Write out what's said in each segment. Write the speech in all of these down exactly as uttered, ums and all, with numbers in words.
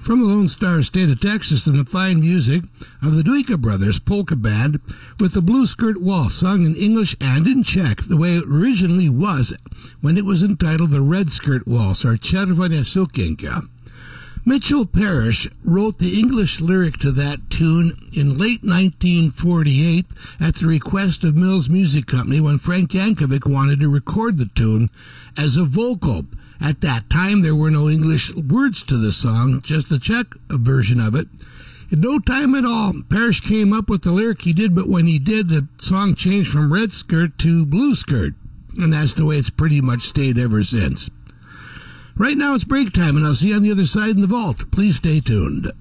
from the Lone Star State of Texas and the fine music of the Duica Brothers Polka Band with the Blue Skirt Waltz, sung in English and in Czech, the way it originally was when it was entitled the Red Skirt Waltz, or Czerwona Sukienka. Mitchell Parrish wrote the English lyric to that tune in late nineteen forty-eight at the request of Mills Music Company when Frank Yankovic wanted to record the tune as a vocal. At that time, there were no English words to the song, just the Czech version of it. In no time at all, Parrish came up with the lyric he did, but when he did, the song changed from Red Skirt to Blue Skirt, and that's the way it's pretty much stayed ever since. Right now it's break time, and I'll see you on the other side in the vault. Please stay tuned.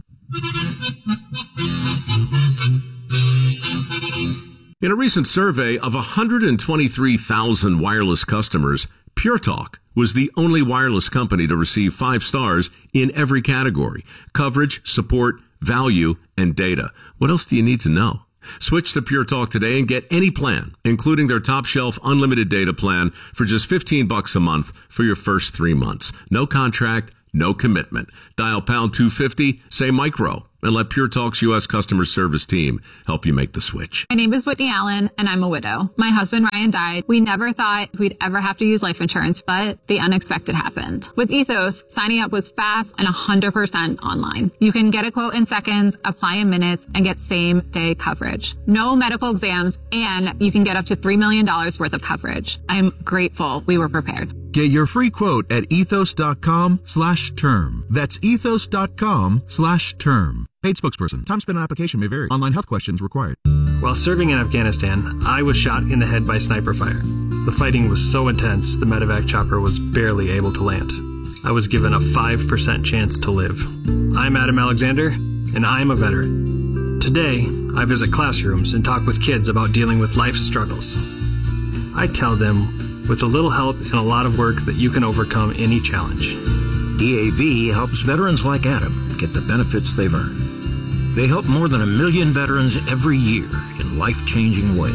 In a recent survey of one hundred twenty-three thousand wireless customers, Pure Talk was the only wireless company to receive five stars in every category: coverage, support, value, and data. What else do you need to know? Switch to Pure Talk today and get any plan, including their top shelf unlimited data plan, for just fifteen bucks a month for your first three months. No contract, no commitment. Dial pound two fifty, say micro, and let Pure Talk's U S customer service team help you make the switch. My name is Whitney Allen, and I'm a widow. My husband, Ryan, died. We never thought we'd ever have to use life insurance, but the unexpected happened. With Ethos, signing up was fast and one hundred percent online. You can get a quote in seconds, apply in minutes, and get same-day coverage. No medical exams, and you can get up to three million dollars worth of coverage. I'm grateful we were prepared. Get your free quote at ethos.com slash term. That's ethos.com slash term. Paid spokesperson. Time spent on application may vary. Online health questions required. While serving in Afghanistan, I was shot in the head by sniper fire. The fighting was so intense, the medevac chopper was barely able to land. I was given a five percent chance to live. I'm Adam Alexander, and I'm a veteran. Today, I visit classrooms and talk with kids about dealing with life's struggles. I tell them, with a little help and a lot of work, that you can overcome any challenge. D A V helps veterans like Adam get the benefits they've earned. They help more than a million veterans every year in life-changing ways.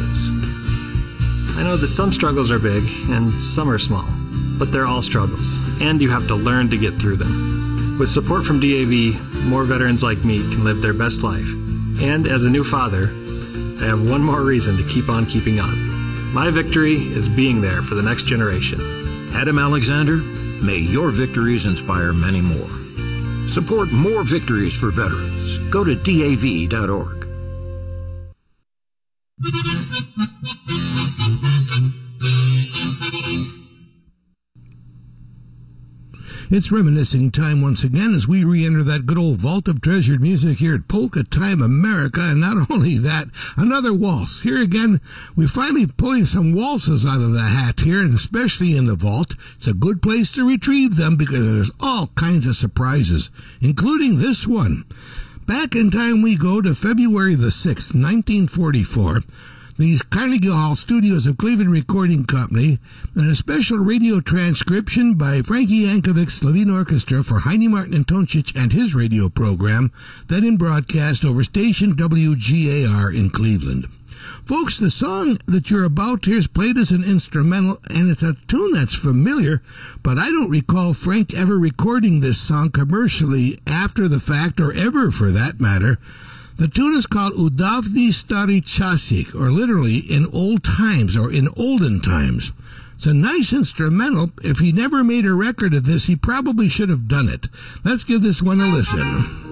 I know that some struggles are big and some are small, but they're all struggles, and you have to learn to get through them. With support from D A V, more veterans like me can live their best life. And as a new father, I have one more reason to keep on keeping on. My victory is being there for the next generation. Adam Alexander, may your victories inspire many more. Support more victories for veterans. Go to D A V dot org. It's reminiscing time once again as we re-enter that good old vault of treasured music here at Polka Time America. And not only that, another waltz. Here again, we're finally pulling some waltzes out of the hat here, and especially in the vault. It's a good place to retrieve them because there's all kinds of surprises, including this one. Back in time we go to February the sixth, nineteen forty-four. The Carnegie Hall Studios of Cleveland Recording Company, and a special radio transcription by Frankie Yankovic's Slovene Orchestra for Heine Martin and Toncic and his radio program, then in broadcast over station W G A R in Cleveland. Folks, the song that you're about to hear is played as an instrumental, and it's a tune that's familiar, but I don't recall Frank ever recording this song commercially after the fact, or ever for that matter. The tune is called U dawni stary czasik, or literally in old times, or in olden times. It's a nice instrumental. If he never made a record of this, he probably should have done it. Let's give this one a listen.